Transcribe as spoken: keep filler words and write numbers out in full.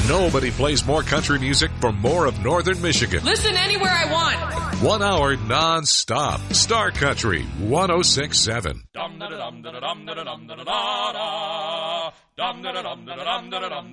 Nobody plays more country music for more of Northern Michigan. Listen anywhere I want. One hour non-stop. Star Country one oh six point seven.